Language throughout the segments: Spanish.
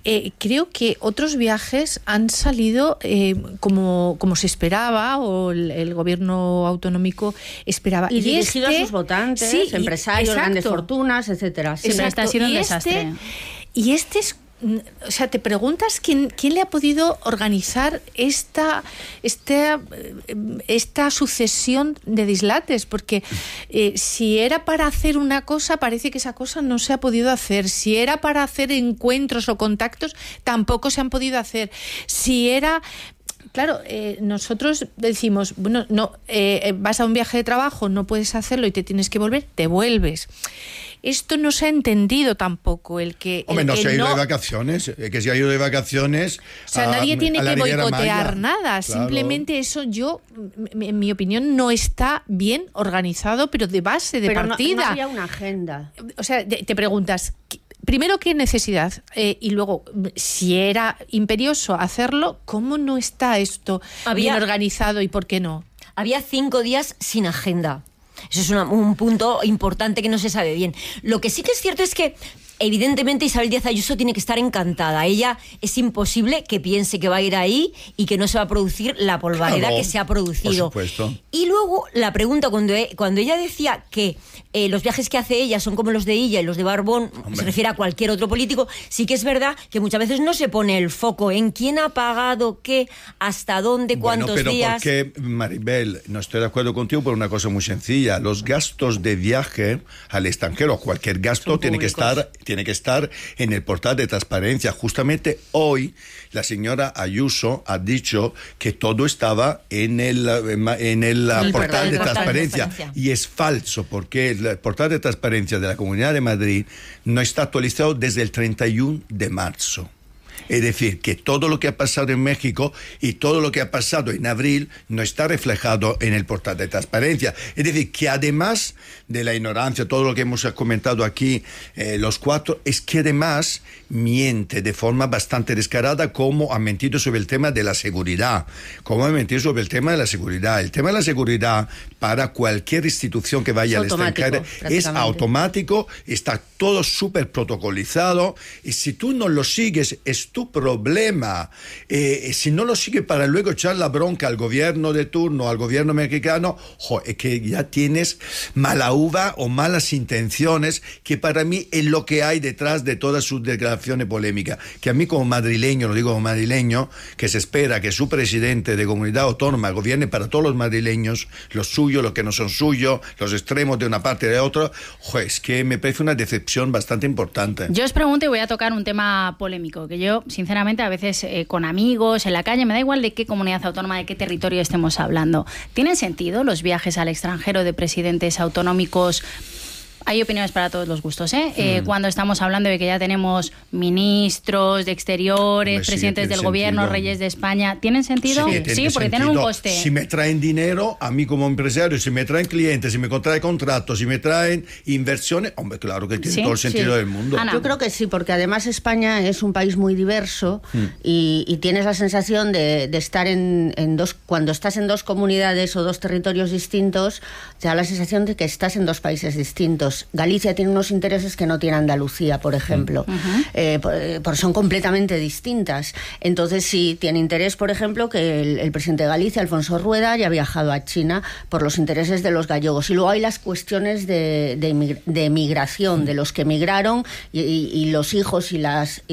creo que otros viajes han salido como se esperaba, o el gobierno autonómico esperaba. Y dirigido a sus votantes, sí, empresarios, grandes fortunas, etcétera. Siempre está siendo un desastre. Y este es... O sea, te preguntas quién le ha podido organizar esta sucesión de dislates, porque si era para hacer una cosa, parece que esa cosa no se ha podido hacer. Si era para hacer encuentros o contactos, tampoco se han podido hacer. Si era... Claro, nosotros decimos, bueno, no, vas a un viaje de trabajo, no puedes hacerlo y te tienes que volver, te vuelves. Esto no se ha entendido tampopo. Hombre, no se ha ido de vacaciones. Que se ha ido de vacaciones. O sea, nadie tiene que boicotear nada. Claro. Simplemente eso, en mi opinión, no está bien organizado, pero de base, de partida. No había una agenda. O sea, te preguntas, primero, ¿qué necesidad? Y luego, si era imperioso hacerlo, ¿cómo no está esto bien organizado y por qué no? Había 5 días sin agenda. Eso es un punto importante que no se sabe bien. Lo que sí que es cierto es que, evidentemente, Isabel Díaz Ayuso tiene que estar encantada. Ella es imposible que piense que va a ir ahí y que no se va a producir la polvareda que se ha producido. Por supuesto. Y luego, la pregunta, cuando ella decía que los viajes que hace ella son como los de ella y los de Barbón, se refiere a cualquier otro político, sí que es verdad que muchas veces no se pone el foco en quién ha pagado qué, hasta dónde, cuántos días. Porque, Maribel, no estoy de acuerdo contigo por una cosa muy sencilla. Los gastos de viaje al extranjero, cualquier gasto, tiene que estar en el portal de transparencia. Justamente hoy la señora Ayuso ha dicho que todo estaba en el portal de transparencia. Y es falso, porque el portal de transparencia de la Comunidad de Madrid no está actualizado desde el 31 de marzo. Es decir, que todo lo que ha pasado en México y todo lo que ha pasado en abril no está reflejado en el portal de transparencia. Es decir, que además de la ignorancia, todo lo que hemos comentado aquí los cuatro, es que además miente de forma bastante descarada, como ha mentido sobre el tema de la seguridad. El tema de la seguridad para cualquier institución que vaya al extranjero es automático, está todo súper protocolizado, y si tú no lo sigues es tu problema. Si no lo sigues para luego echar la bronca al gobierno de turno, al gobierno mexicano, es que ya tienes mala uva o malas intenciones, que para mí es lo que hay detrás de todas sus declaraciones polémicas. Que a mí como madrileño, lo digo como madrileño, que se espera que su presidente de comunidad autónoma gobierne para todos los madrileños, los suyos, los que no son suyos, los extremos de una parte y de otra, es que me parece una decepción bastante importante. Yo os pregunto, y voy a tocar un tema polémico, que yo, sinceramente, a veces con amigos, en la calle, me da igual de qué comunidad autónoma, de qué territorio estemos hablando. ¿Tienen sentido los viajes al extranjero de presidentes autonómicos? Hay opiniones para todos los gustos, ¿eh? Cuando estamos hablando de que ya tenemos ministros de exteriores, presidentes del gobierno, reyes de España, ¿tienen sentido? Sí, porque tienen un coste. Si me traen dinero, a mí como empresario, si me traen clientes, si me contraen contratos, si me traen inversiones, hombre, claro que tiene todo el sentido del mundo. Ana. Yo creo que sí, porque además España es un país muy diverso y tienes la sensación de estar en dos, cuando estás en dos comunidades o dos territorios distintos, te da la sensación de que estás en dos países distintos. Galicia tiene unos intereses que no tiene Andalucía, por ejemplo. Son completamente distintas. Entonces sí tiene interés, por ejemplo, que el presidente de Galicia, Alfonso Rueda, haya viajado a China por los intereses de los gallegos. Y luego hay las cuestiones de migración, de los que emigraron, y los hijos y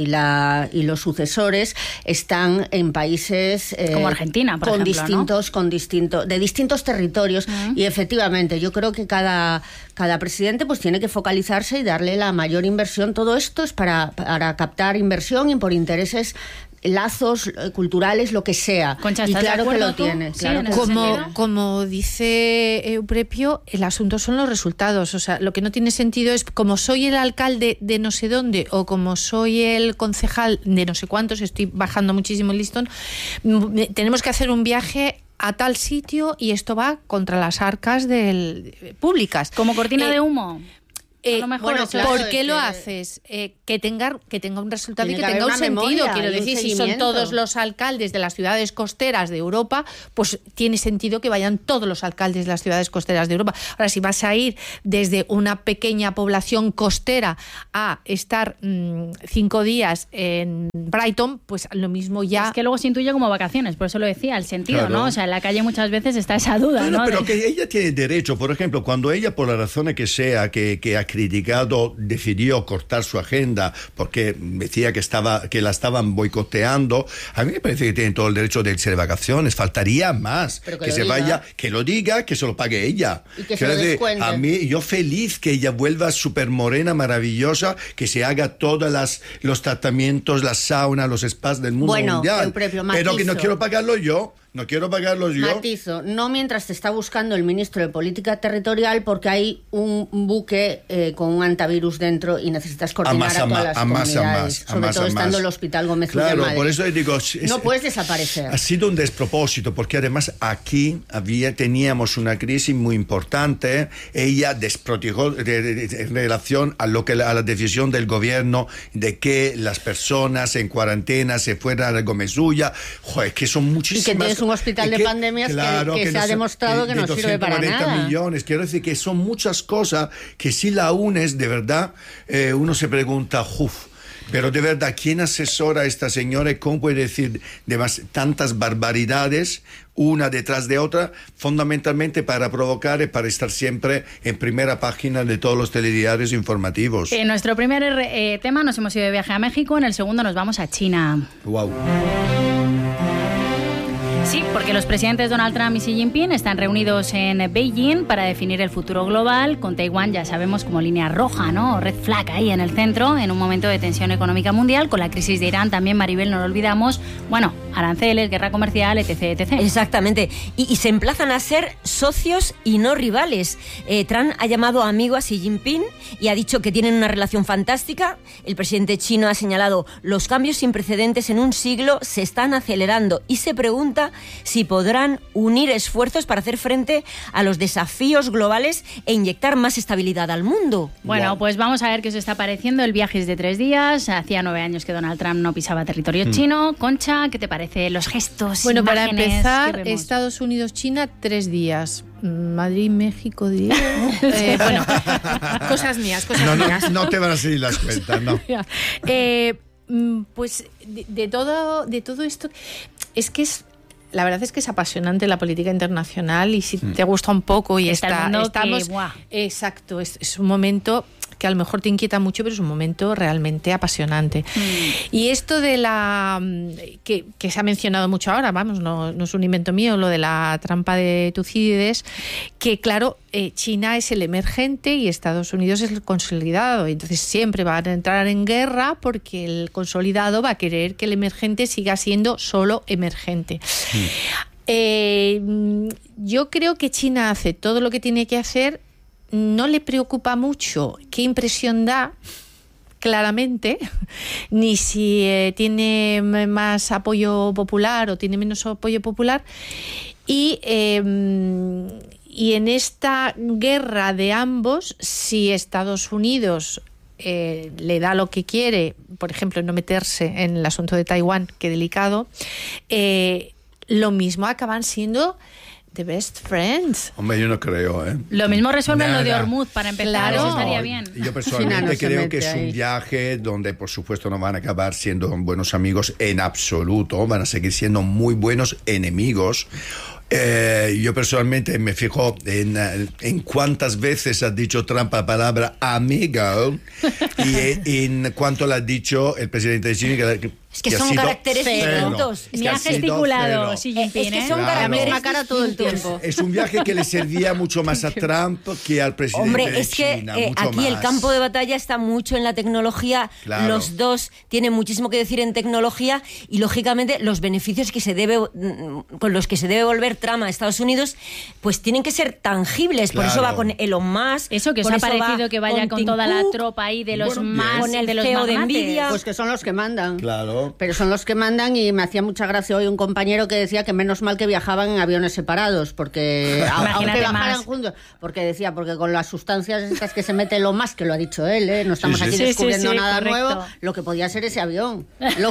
los sucesores están en países como Argentina, por ejemplo, de distintos territorios. Y efectivamente, yo creo que cada presidente pues tiene que focalizarse y darle la mayor inversión. Todo esto es para captar inversión y por intereses, lazos culturales, lo que sea. Concha, y claro que lo tiene. Claro que como dice Euprepio, el asunto son los resultados. O sea, lo que no tiene sentido es, como soy el alcalde de no sé dónde o como soy el concejal de no sé cuántos, estoy bajando muchísimo el listón, tenemos que hacer un viaje a tal sitio y esto va contra las arcas públicas. Como cortina de humo. A lo mejor bueno, eso claro, ¿Por qué lo haces? Que tenga un resultado y Tiene que que tenga un haber una sentido. memoria Quiero y un decir, si son seguimiento. todos los alcaldes de las ciudades costeras de Europa, pues tiene sentido que vayan todos los alcaldes de las ciudades costeras de Europa. Ahora, si vas a ir desde una pequeña población costera a estar 5 días en Brighton, pues lo mismo ya... Es que luego se intuye como vacaciones, por eso lo decía, el sentido, Claro. ¿no? O sea, en la calle muchas veces está esa duda, Bueno, ¿no? pero De- que ella tiene derecho, por ejemplo, cuando ella, por la razón que sea, que ha criticado, decidió cortar su agenda porque decía que la estaban boicoteando, a mí me parece que tiene todo el derecho de irse de vacaciones, faltaría más, Pero que que lo se diga. vaya, que lo diga, que se lo pague ella. Y que se Quiero lo decir, descuente. a mí, yo feliz que ella vuelva súper morena, maravillosa, que se haga todos los tratamientos, las saunas, los spas del mundo Bueno, mundial. Eupropio, Pero que no matizo. quiero pagarlo yo. No quiero pagarlo yo. Matizo, no mientras te está buscando el ministro de Política Territorial porque hay un buque con un antivirus dentro y necesitas coordinar a todas las comunidades, sobre todo estando el Hospital Gómez Ulla en Claro, Madrid. por eso digo... No puedes desaparecer. Ha sido un despropósito, porque además aquí teníamos una crisis muy importante. Ella desprotegó en relación a la decisión del gobierno de que las personas en cuarentena se fueran a Gómez Ulla. Joder, que son muchísimas... Y que tienes un hospital de pandemias que se ha demostrado que no sirve para 240 nada. millones. Quiero decir que son muchas cosas que si la unes, de verdad, uno se pregunta, uff, pero de verdad, ¿quién asesora a esta señora y cómo puede decir tantas barbaridades una detrás de otra, fundamentalmente para provocar y para estar siempre en primera página de todos los telediarios informativos? En nuestro primer tema nos hemos ido de viaje a México, en el segundo nos vamos a China. Wow. Sí, porque los presidentes Donald Trump y Xi Jinping están reunidos en Beijing para definir el futuro global, con Taiwán, ya sabemos, como línea roja, ¿no? Red flag ahí en el centro, en un momento de tensión económica mundial, con la crisis de Irán también, Maribel, no lo olvidamos, bueno, aranceles, guerra comercial, etc., etc. Exactamente. Y se emplazan a ser socios y no rivales. Trump ha llamado amigo a Xi Jinping y ha dicho que tienen una relación fantástica. El presidente chino ha señalado los cambios sin precedentes en un siglo se están acelerando y se pregunta si podrán unir esfuerzos para hacer frente a los desafíos globales e inyectar más estabilidad al mundo. Bueno, Wow. pues vamos a ver qué os está pareciendo. El viaje es de 3 días. Hacía 9 años que Donald Trump no pisaba territorio chino. Concha, ¿qué te parece? Los gestos, Bueno, para imágenes, ¿qué empezar, vemos? Estados Unidos-China, 3 días. Madrid, México, 10. Bueno, cosas mías, cosas mías. No te van a seguir las cuentas, no. Pues de todo esto, es que la verdad es que es apasionante la política internacional y si te gusta un poco y Está el mundo estamos... que, ¡buah! Exacto, es un momento que a lo mejor te inquieta mucho, pero es un momento realmente apasionante. Y esto de que se ha mencionado mucho ahora, vamos, no es un invento mío, lo de la trampa de Tucídides, que claro, China es el emergente y Estados Unidos es el consolidado. Entonces siempre van a entrar en guerra porque el consolidado va a querer que el emergente siga siendo solo emergente. Yo creo que China hace todo lo que tiene que hacer. No le preocupa mucho qué impresión da, claramente, ni si tiene más apoyo popular o tiene menos apoyo popular. Y en esta guerra de ambos, si Estados Unidos le da lo que quiere, por ejemplo, no meterse en el asunto de Taiwán, que delicado, lo mismo acaban siendo the best friends. Hombre, yo no creo, ¿eh? Lo mismo resuelven lo de Nada. Hormuz, para empezar, Claro. eso estaría bien. Yo China personalmente no se creo mete que es un ahí. viaje donde por supuesto no van a acabar siendo buenos amigos en absoluto, van a seguir siendo muy buenos enemigos. Yo personalmente me fijo en cuántas veces ha dicho Trump la palabra amigo y en cuánto la ha dicho el presidente de China. Es que son caracteres distintos. Ni ha gesticulado Xi Jinping, Es que son Claro. La misma caracteres cara todo el distintos. tiempo. Es un viaje que le servía mucho más a Trump que al presidente Hombre, de es que China. Mucho aquí el más. campo de batalla está mucho en la tecnología. Claro. Los dos tienen muchísimo que decir en tecnología y, lógicamente, los beneficios con los que se debe volver Trump a Estados Unidos, pues tienen que ser tangibles. Por eso Claro. va con Elon Musk. Eso, que os por ha eso va parecido que vaya con Tim toda la Cook, tropa ahí de los Bueno, más, con el de los CEO de magnates. Nvidia. Pues que son los que mandan. Claro. pero son los que mandan, y me hacía mucha gracia hoy un compañero que decía que menos mal que viajaban en aviones separados, porque aunque viajaran juntos, porque con las sustancias estas que se mete lo más, que lo ha dicho él, no estamos aquí descubriendo nada nuevo, lo que podía ser ese avión,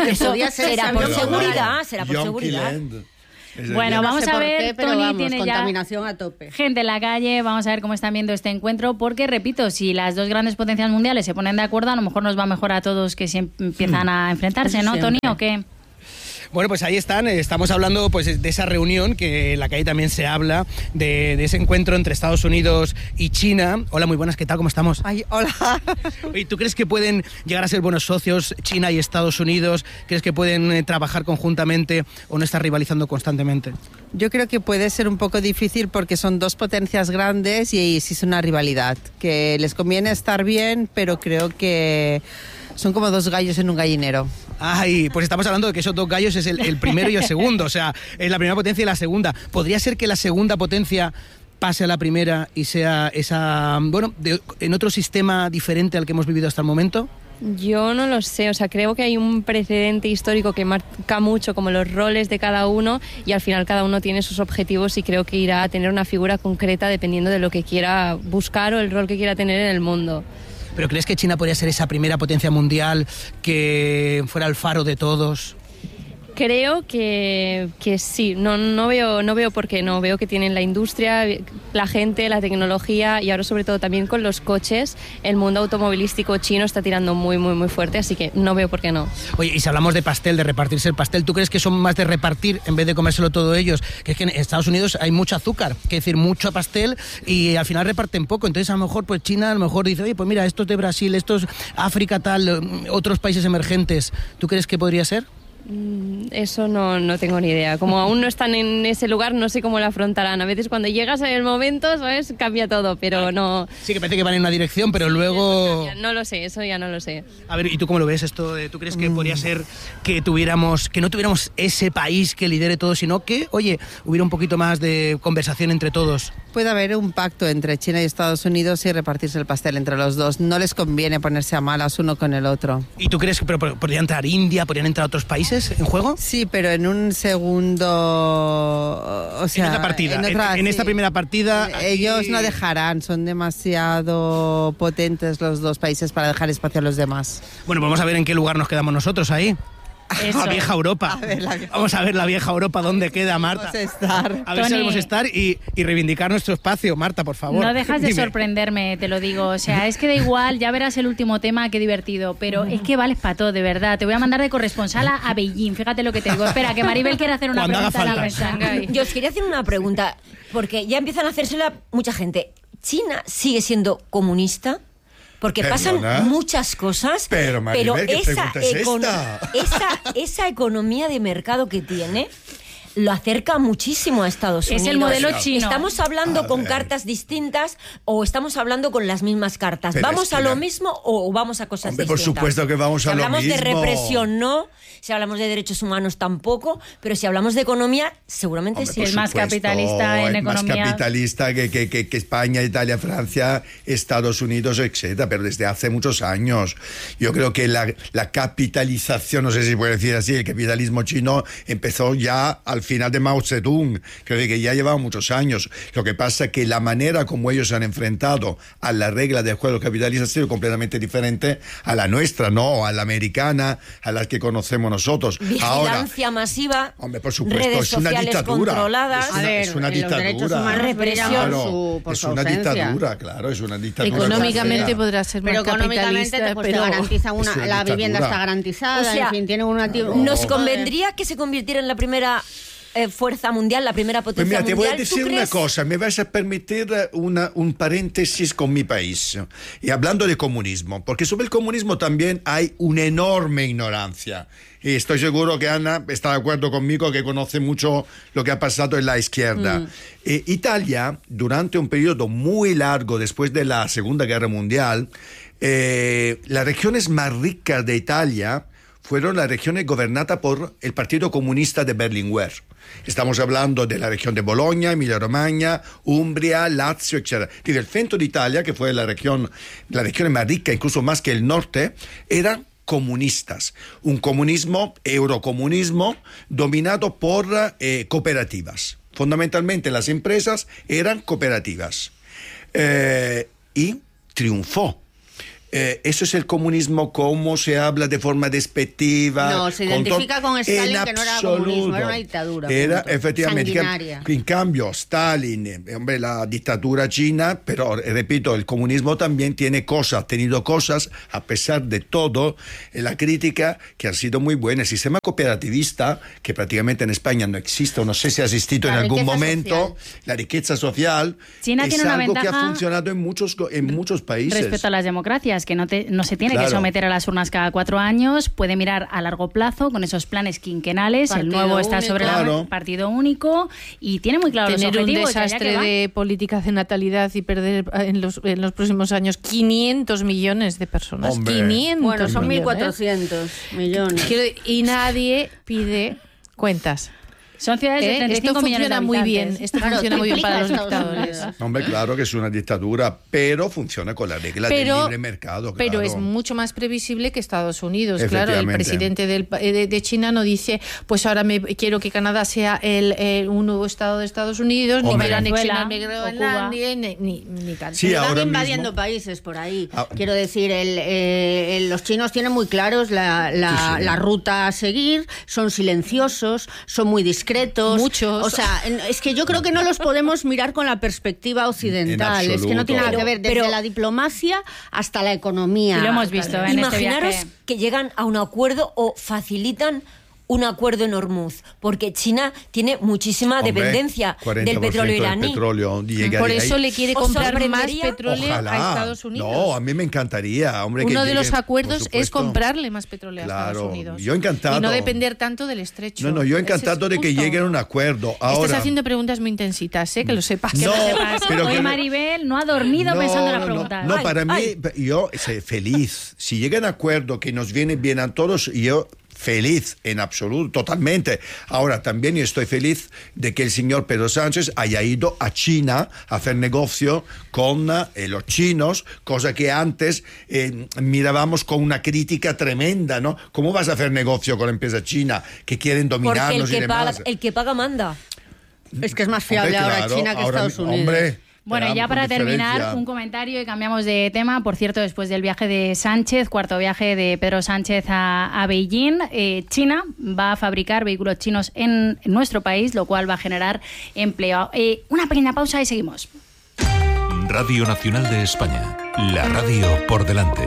será por seguridad. Bueno, vamos a ver, Toni tiene contaminación a tope. Gente en la calle, vamos a ver cómo están viendo este encuentro, porque, repito, si las dos grandes potencias mundiales se ponen de acuerdo, a lo mejor nos va mejor a todos que se empiezan a enfrentarse, ¿no, Toni, o qué? Bueno, pues ahí están, estamos hablando pues de esa reunión, que en la calle también se habla, de ese encuentro entre Estados Unidos y China. Hola, muy buenas, ¿qué tal? ¿Cómo estamos? Ay, hola. ¿Y tú crees que pueden llegar a ser buenos socios China y Estados Unidos? ¿Crees que pueden trabajar conjuntamente o no estar rivalizando constantemente? Yo creo que puede ser un poco difícil porque son dos potencias grandes y sí es una rivalidad, que les conviene estar bien, pero creo que son como dos gallos en un gallinero. Ay, pues estamos hablando de que esos dos gallos es el primero y el segundo, o sea, es la primera potencia y la segunda. ¿Podría ser que la segunda potencia pase a la primera y sea esa, en otro sistema diferente al que hemos vivido hasta el momento? Yo no lo sé, o sea, creo que hay un precedente histórico que marca mucho como los roles de cada uno, y al final cada uno tiene sus objetivos, y creo que irá a tener una figura concreta dependiendo de lo que quiera buscar o el rol que quiera tener en el mundo. ¿Pero crees que China podría ser esa primera potencia mundial que fuera el faro de todos? Creo que sí, no veo por qué no. Veo que tienen la industria, la gente, la tecnología, y ahora sobre todo también con los coches, el mundo automovilístico chino está tirando muy, muy, muy fuerte, así que no veo por qué no. Oye, y si hablamos de pastel, de repartirse el pastel, ¿tú crees que son más de repartir en vez de comérselo todo ellos? Que es que en Estados Unidos hay mucho azúcar, que decir, mucho pastel, y al final reparten poco. Entonces a lo mejor pues China a lo mejor dice, oye, pues mira, estos de Brasil, estos África, tal, otros países emergentes. ¿Tú crees que podría ser? Eso no tengo ni idea. Como aún no están en ese lugar, no sé cómo lo afrontarán. A veces cuando llegas en el momento, ¿sabes? Cambia todo, pero no... Sí, que parece que van en una dirección, pero luego... No lo sé, eso ya no lo sé. A ver, ¿y tú cómo lo ves esto? ¿Tú crees que podría ser que no tuviéramos ese país que lidere todo, sino que, oye, hubiera un poquito más de conversación entre todos? Puede haber un pacto entre China y Estados Unidos y repartirse el pastel entre los dos. No les conviene ponerse a malas uno con el otro. ¿Y tú crees que podría entrar India, podrían entrar otros países en juego? Sí, pero en un segundo... O sea, en otra partida. En esta primera partida... Ellos no dejarán, son demasiado potentes los dos países para dejar espacio a los demás. Bueno, vamos a ver en qué lugar nos quedamos nosotros ahí. Eso. La vieja Europa. Vamos a ver la vieja Europa dónde queda, Marta. A ver si debemos estar y reivindicar nuestro espacio. Marta, por favor. No dejas de sorprenderme, te lo digo. O sea, es que da igual, ya verás el último tema, qué divertido. Pero es que vales para todo, de verdad. Te voy a mandar de corresponsal a Beijing. Fíjate lo que te digo. Espera, que Maribel quiere hacer una pregunta a la mesa. Yo os quería hacer una pregunta, porque ya empiezan a hacérsela mucha gente. ¿China sigue siendo comunista? Porque pasan muchas cosas, pero esa economía de mercado que tiene lo acerca muchísimo a Estados Unidos. Es el modelo chino. ¿Estamos hablando con cartas distintas o estamos hablando con las mismas cartas? Pero ¿Vamos a lo mismo o vamos a cosas distintas? Por supuesto que vamos a lo mismo. Si hablamos de represión, no. Si hablamos de derechos humanos, tampoco. Pero si hablamos de economía, seguramente sí. Es más capitalista en economía. Más capitalista que España, Italia, Francia, Estados Unidos, etcétera. Pero desde hace muchos años. Yo creo que la capitalización, no sé si se puede decir así, el capitalismo chino empezó ya al final de Mao Zedong. Creo que ya llevaba muchos años. Lo que pasa es que la manera como ellos se han enfrentado a la regla del juego capitalista ha sido completamente diferente a la nuestra, ¿no? A la americana, a la que conocemos nosotros. Vigilancia ahora, masiva. Hombre, por supuesto, redes es una dictadura. Controladas. Es una dictadura. Represión. Claro, es una dictadura, claro, es una dictadura. Económicamente podrá ser más capitalista, pero te garantiza la vivienda está garantizada, o sea, en fin, tiene una... ¿Nos convendría que se convirtiera en la primera fuerza mundial, la primera potencia mundial? Te voy a decir una cosa, me vas a permitir un paréntesis con mi país, y hablando de comunismo, porque sobre el comunismo también hay una enorme ignorancia, y estoy seguro que Ana está de acuerdo conmigo, que conoce mucho lo que ha pasado en la izquierda. Italia, durante un periodo muy largo después de la Segunda Guerra Mundial, las regiones más ricas de Italia fueron las regiones gobernadas por el Partido Comunista de Berlinguer. Estamos hablando de la región de Bologna, Emilia-Romagna, Umbria, Lazio, etc. Y del centro de Italia, que fue la región más rica, incluso más que el norte, era comunistas, un comunismo, eurocomunismo, dominado por cooperativas. Fundamentalmente las empresas eran cooperativas y triunfó. Eso es el comunismo, como se habla de forma despectiva. No, se identifica con Stalin, que no era comunismo, era una dictadura. Era efectivamente. Sanguinaria. En cambio, Stalin, hombre, la dictadura china, pero repito, el comunismo también tiene cosas, ha tenido cosas, a pesar de todo, la crítica que han sido muy buenas. El sistema cooperativista, que prácticamente en España no existe, o no sé si ha existido en algún momento, la riqueza social, China es tiene una algo que ventaja ha funcionado en muchos países. Respecto a las democracias, que no se tiene que someter a las urnas cada 4 años, puede mirar a largo plazo con esos planes quinquenales, Partido el nuevo está único. sobre Claro. partido único y tiene muy claro los Tener un objetivos. desastre de políticas de natalidad y perder en los próximos años 500 millones de personas. Hombre. 500 Bueno, son millones. 1.400 millones. Y nadie pide cuentas. Son ciudades de 35 Esto millones de funciona muy bien. habitantes. Esto Claro, funciona muy bien para los triplica Estados dictadores. Unidos. Hombre, claro que es una dictadura, pero funciona con la regla del libre mercado. Pero claro. es mucho más previsible que Estados Unidos. Claro, el Efectivamente. presidente de China no dice, pues ahora quiero que Canadá sea un nuevo estado de Estados Unidos, Hombre. ni que la Venezuela anexionarme o Groenlandia, ni tal. Sí, Pero van ahora invadiendo mismo. países por ahí. Ah. Quiero decir, los chinos tienen muy claros la ruta a seguir, son silenciosos, son muy discretos. Muchos. O sea, es que yo creo que no los podemos mirar con la perspectiva occidental. En Es que no tiene nada que absoluto. ver desde la diplomacia hasta la economía. Y lo hemos visto en este Imaginaros viaje. que llegan a un acuerdo o facilitan un acuerdo en Hormuz, porque China tiene muchísima Hombre, dependencia 40% del petróleo del iraní. petróleo llega Por de eso ahí. le quiere ¿Os comprar más sorprendería? petróleo Ojalá. a Estados Unidos. No, a mí me encantaría, hombre. Uno que de los llegue, acuerdos por es supuesto. comprarle más petróleo a Estados Claro, Unidos. yo encantado. Y no depender tanto del estrecho. No, yo Ese encantado es de que justo. lleguen a un acuerdo. Ahora, Estás haciendo preguntas muy intensitas, que lo sepas. No, pero Hoy que- Maribel no ha dormido pensando en la pregunta. No, para mí, yo soy feliz. Si llegan a acuerdo que nos viene bien a todos, yo feliz en absoluto, totalmente. Ahora, también yo estoy feliz de que el señor Pedro Sánchez haya ido a China a hacer negocio con los chinos, cosa que antes mirábamos con una crítica tremenda, ¿no? ¿Cómo vas a hacer negocio con la empresa china que quieren Porque dominarnos y demás? el que paga manda. Es que es más fiable Hombre, ahora claro, China que ahora, Estados Unidos. Hombre, Bueno, y ya por para terminar, diferencia. un comentario y cambiamos de tema. Por cierto, después del viaje de Sánchez, cuarto viaje de Pedro Sánchez a Beijing, China va a fabricar vehículos chinos en nuestro país, lo cual va a generar empleo. Una pequeña pausa y seguimos. Radio Nacional de España, la radio por delante.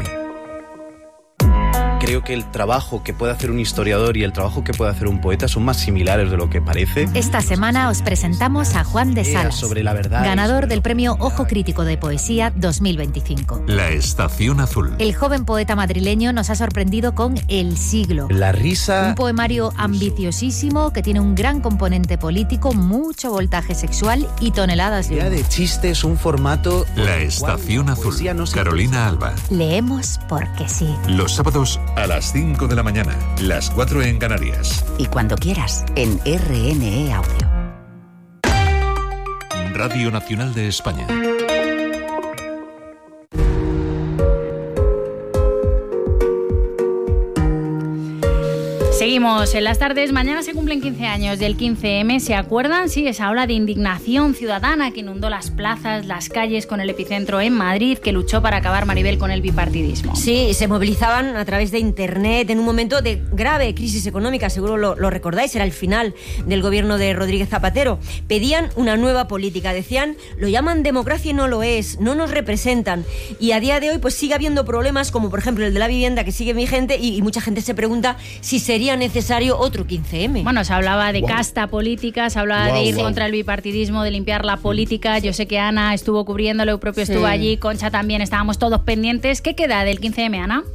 Creo que el trabajo que puede hacer un historiador y el trabajo que puede hacer un poeta son más similares de lo que parece. Esta semana os presentamos a Juan de Salas, Sobre la verdad. ganador del premio Ojo Crítico de Poesía 2025. La Estación Azul. El joven poeta madrileño nos ha sorprendido con El siglo, La risa. un poemario ambiciosísimo que tiene un gran componente político, mucho voltaje sexual y toneladas de Idea humor. de chistes, un formato. por La el Estación cual la Azul. poesía no se Carolina Alba. Leemos porque sí. Los sábados a las 5 de la mañana, las 4 en Canarias. Y cuando quieras, en RNE Audio. Radio Nacional de España. Seguimos en las tardes. Mañana se cumplen 15 años del 15M. ¿Se acuerdan? Sí, esa ola de indignación ciudadana que inundó las plazas, las calles, con el epicentro en Madrid, que luchó para acabar, Maribel, con el bipartidismo. Sí, se movilizaban a través de Internet en un momento de grave crisis económica, seguro lo recordáis, era el final del gobierno de Rodríguez Zapatero. Pedían una nueva política, decían, lo llaman democracia y no lo es, no nos representan. Y a día de hoy pues sigue habiendo problemas, como por ejemplo el de la vivienda, que sigue vigente, y mucha gente se pregunta si sería necesario otro 15M. Bueno, se hablaba de casta política, se hablaba de ir Wow. contra el bipartidismo, de limpiar la política. Yo sé que Ana estuvo cubriéndolo, yo propio estuvo allí, Concha también, estábamos todos pendientes. ¿Qué queda del 15M, Ana?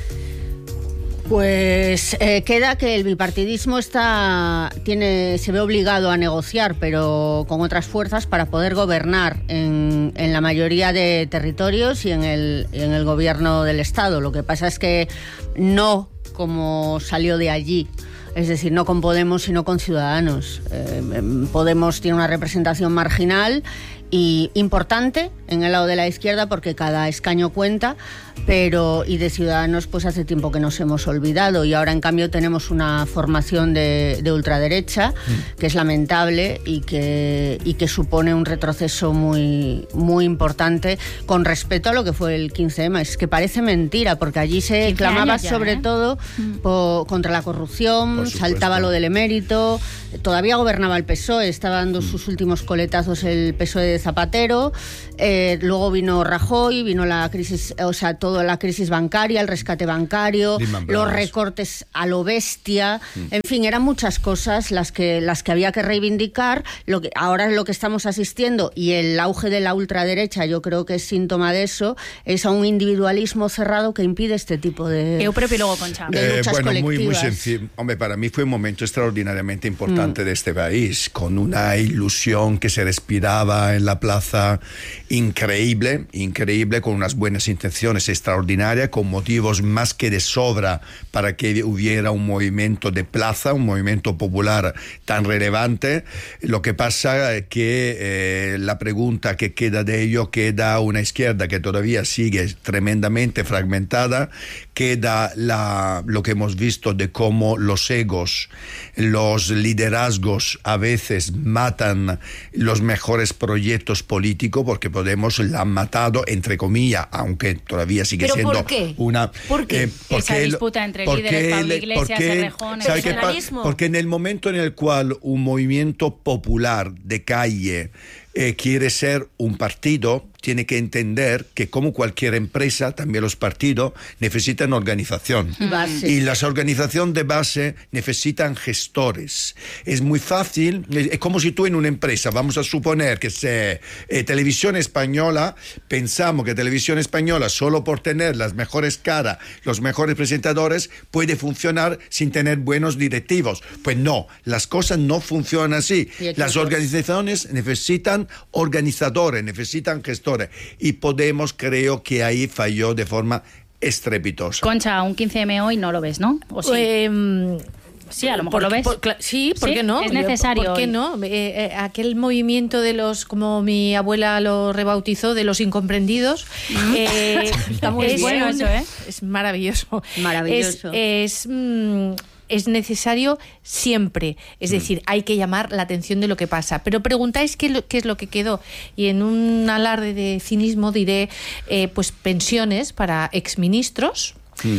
Pues queda que el bipartidismo se ve obligado a negociar, pero con otras fuerzas, para poder gobernar en la mayoría de territorios y en el gobierno del Estado. Lo que pasa es que no como salió de allí es decir, no con Podemos sino con Ciudadanos. Podemos tiene una representación marginal y importante en el lado de la izquierda porque cada escaño cuenta, pero y de Ciudadanos pues hace tiempo que nos hemos olvidado, y ahora en cambio tenemos una formación de ultraderecha que es lamentable y que supone un retroceso muy, muy importante con respecto a lo que fue el 15M. Es que parece mentira, porque allí se clamaba sobre todo contra la corrupción, saltaba lo del emérito, todavía gobernaba el PSOE, estaba dando sus últimos coletazos el PSOE de Zapatero, luego vino Rajoy, vino la crisis, o sea, toda la crisis bancaria, el rescate bancario, los recortes a lo bestia, en fin, eran muchas cosas las que había que reivindicar. Ahora lo que estamos asistiendo, y el auge de la ultraderecha yo creo que es síntoma de eso, es a un individualismo cerrado que impide este tipo de, propio y luego Concha. de luchas colectivas. Muy sencillo. Hombre, para mí fue un momento extraordinariamente importante de este país, con una ilusión que se respiraba en la plaza increíble, con unas buenas intenciones extraordinarias, con motivos más que de sobra para que hubiera un movimiento de plaza, un movimiento popular tan relevante. Lo que pasa es que la pregunta que queda de ello, queda una izquierda que todavía sigue tremendamente fragmentada, queda lo que hemos visto de cómo los egos, los liderazgos a veces matan los mejores proyectos políticos, porque Podemos la han matado, entre comillas, aunque todavía sigue ¿Pero siendo por qué? una... ¿Por qué? Esa disputa entre líderes, Pablo Iglesias, Errejón... Porque en el momento en el cual un movimiento popular de calle quiere ser un partido, tiene que entender que, como cualquier empresa, también los partidos necesitan organización. Y las organizaciones de base necesitan gestores. Es muy fácil, es como si tú en una empresa, vamos a suponer que sea Televisión Española, pensamos que Televisión Española, solo por tener las mejores caras, los mejores presentadores, puede funcionar sin tener buenos directivos. Pues no, las cosas no funcionan así. Las organizaciones necesitan organizadores, necesitan gestores. Y Podemos, creo que ahí falló de forma estrepitosa. Concha, un 15M hoy no lo ves, ¿no? ¿O sí? Sí, a lo mejor lo ves. Sí, ¿por qué no? Es necesario. ¿Por qué no? Aquel movimiento de los, como mi abuela lo rebautizó, de los incomprendidos. Está muy bueno eso, ¿eh? Es maravilloso. Maravilloso. Es necesario siempre, es decir, hay que llamar la atención de lo que pasa. Pero preguntáis qué es lo que quedó, y en un alarde de cinismo diré, pues pensiones para exministros,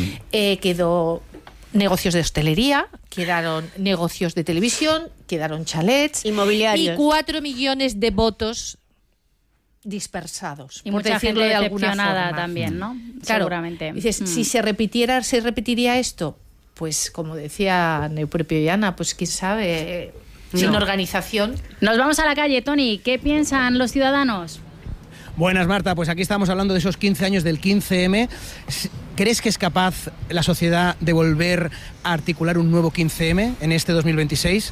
quedó negocios de hostelería, quedaron negocios de televisión, quedaron chalets, inmobiliarios, y 4 millones de votos dispersados, y por mucha decirlo gente de alguna decepcionada forma. también, ¿no? Claro, seguramente. Dices, si se repetiría esto, pues como decía Neupropio y Ana, pues quién sabe, sin organización. Nos vamos a la calle, Tony. ¿Qué piensan los ciudadanos? Buenas, Marta. Pues aquí estamos hablando de esos 15 años del 15M. ¿Crees que es capaz la sociedad de volver a articular un nuevo 15M en este 2026?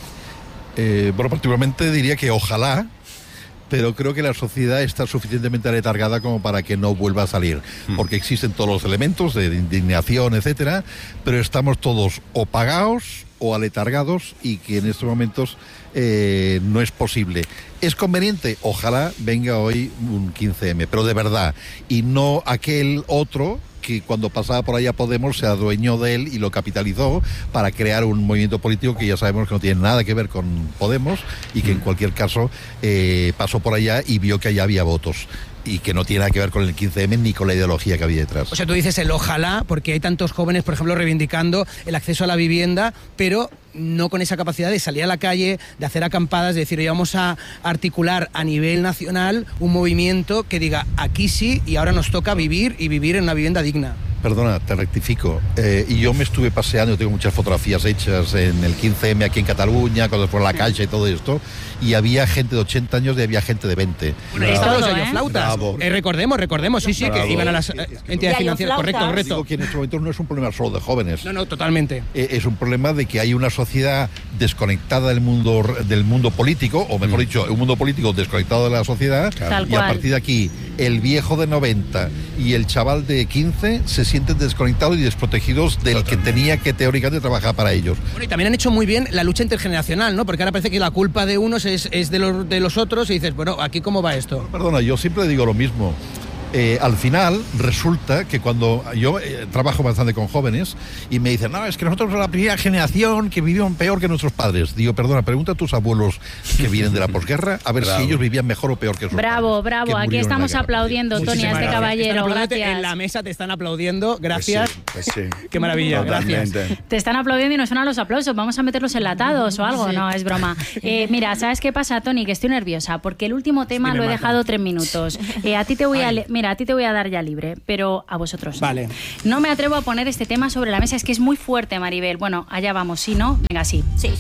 Bueno, particularmente diría que ojalá, pero creo que la sociedad está suficientemente aletargada como para que no vuelva a salir, porque existen todos los elementos de indignación, etcétera, pero estamos todos o pagados o aletargados, y que en estos momentos no es posible. ¿Es conveniente? Ojalá venga hoy un 15M, pero de verdad, y no aquel otro que cuando pasaba por allá Podemos se adueñó de él y lo capitalizó para crear un movimiento político que ya sabemos que no tiene nada que ver con Podemos, y que en cualquier caso pasó por allá y vio que allá había votos, y que no tiene nada que ver con el 15M ni con la ideología que había detrás. O sea, tú dices el ojalá, porque hay tantos jóvenes, por ejemplo, reivindicando el acceso a la vivienda, pero no con esa capacidad de salir a la calle, de hacer acampadas, de decir, oye, vamos a articular a nivel nacional un movimiento que diga, aquí sí, y ahora nos toca vivir, y vivir en una vivienda digna. Perdona, te rectifico. Y yo me estuve paseando, tengo muchas fotografías hechas en el 15M aquí en Cataluña, cuando fue a la calle y todo esto, y había gente de 80 años y había gente de 20. Estaban los yayoflautas. Recordemos, sí, Bravo. Que iban a las entidades financieras. Correcto. Digo que en estos momentos no es un problema solo de jóvenes. No, totalmente. Es un problema de que hay una sociedad desconectada del mundo político, o mejor dicho, un mundo político desconectado de la sociedad, y a partir de aquí el viejo de 90 y el chaval de 15 se sienten desconectados y desprotegidos del que tenía que teóricamente trabajar para ellos. Bueno, y también han hecho muy bien la lucha intergeneracional, ¿no? Porque ahora parece que la culpa de unos es de los otros, y dices, bueno, ¿aquí cómo va esto? Perdona, yo siempre digo lo mismo. Al final resulta que cuando yo trabajo bastante con jóvenes y me dicen, no, es que nosotros somos la primera generación que vivieron peor que nuestros padres. Digo, perdona, pregunta a tus abuelos que vienen de la posguerra a ver si ellos vivían mejor o peor que sus bravo, padres. Bravo, aquí estamos aplaudiendo, Tony, a este caballero. Gracias. En la mesa te están aplaudiendo, gracias. Pues sí. Qué maravilla, gracias. Te están aplaudiendo y no suenan los aplausos. Vamos a meterlos enlatados o algo, no, es broma. Mira, ¿sabes qué pasa, Tony? Que estoy nerviosa porque el último tema lo he dejado 3 minutos. A ti te voy a dar ya libre, pero a vosotros no. Vale. No me atrevo a poner este tema sobre la mesa, es que es muy fuerte, Maribel. Bueno, allá vamos, ¿sí, no? Venga, sí. Sí.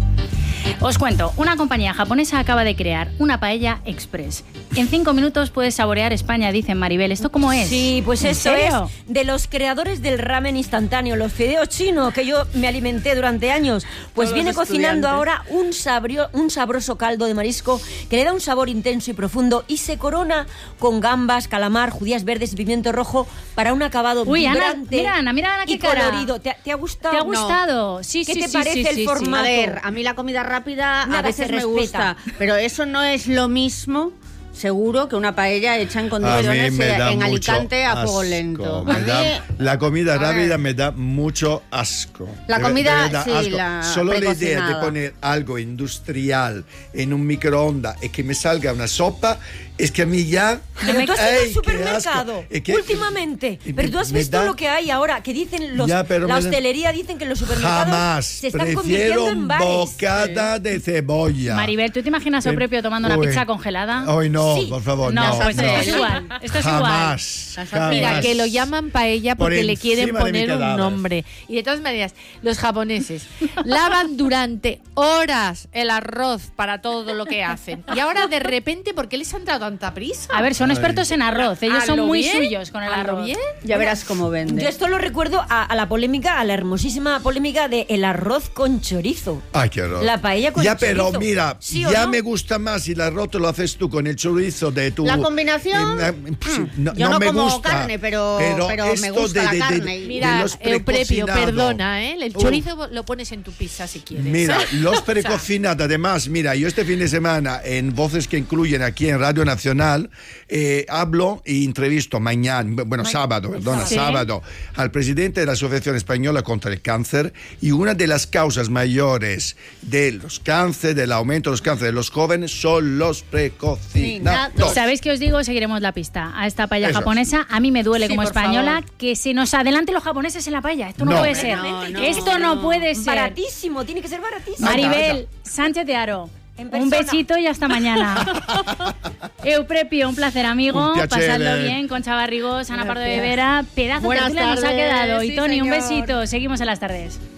Os cuento, una compañía japonesa acaba de crear una paella express. En 5 minutos puedes saborear España, dicen, Maribel. ¿Esto cómo es? Sí, pues esto ¿En es serio? de los creadores del ramen instantáneo, los fideos chinos, que yo me alimenté durante años. Pues viene cocinando ahora un sabroso caldo de marisco que le da un sabor intenso y profundo y se corona con gambas, calamar, judías verdes y pimiento rojo para un acabado vibrante. Ana, mira Ana, qué y cara. colorido. ¿Te ha gustado? ¿Te ha gustado? Sí, ¿Qué sí, te sí, parece sí, el formato? A ver, a mí la comida rápida Nada a veces se me respeta. gusta, pero eso no es lo mismo, seguro, que una paella hecha en condiciones en Alicante a fuego lento. La comida rápida me da mucho asco. La comida, sí, asco. la Solo la idea de precocinada. poner algo industrial en un microondas y que me salga una sopa, es que a mí ya... Pero tú has ido al qué supermercado asco. últimamente. Pero tú has visto lo que hay ahora, que dicen la hostelería, dicen que los supermercados jamás se están convirtiendo en bares. bocata de cebolla. Maribel, ¿tú te imaginas a Oprepio tomando una pizza congelada? Hoy no, Sí. por favor. No, pues no. esto es igual. Esto es Jamás. Mira, que lo llaman paella porque le quieren encima de mi poner un cadáver. nombre. Y de todas maneras, los japoneses lavan durante horas el arroz para todo lo que hacen. Y ahora de repente, ¿por qué les han dado tanta prisa? A ver, son expertos en arroz. Ellos ¿A son lo muy bien? suyos con el ¿A lo arroz. bien? Ya verás cómo vende. Yo esto lo recuerdo a la polémica, a la hermosísima polémica de el arroz con chorizo. Ay, qué horror. La paella con ya, chorizo. pero mira, ¿Sí o ya no? me gusta más si el arroz te lo haces tú con el chorizo de tu... La combinación, yo no me como gusta, carne, pero me esto gusta la carne. de Mira, los Euprepio, precocinados. perdona, ¿eh? El chorizo lo pones en tu pizza si quieres. Mira, los O sea, precocinados, además, mira, yo este fin de semana en Voces que Incluyen aquí en Radio Nacional hablo y entrevisto sábado, sábado, al presidente de la Asociación Española contra el Cáncer, y una de las causas mayores de los cánceres, del aumento de los cánceres de los jóvenes son los precocinados. ¿Sabéis qué os digo? Seguiremos la pista a esta paella Eso. japonesa. A mí me duele Sí, como por española favor. que se nos adelanten los japoneses en la paella. Esto no, No. puede ser. Esto no puede ser. Baratísimo, tiene que ser baratísimo. Maribel Sánchez de Aro. En Un persona. besito y hasta mañana. Euprepio, un placer, amigo. Un piacere. Pasadlo bien. Concha Barrigós, Ana Pardo de Gracias. Vera. Pedazo de Buenas tertulia nos ha tardes, quedado. Y sí, Tony, un señor. besito. Seguimos en las tardes.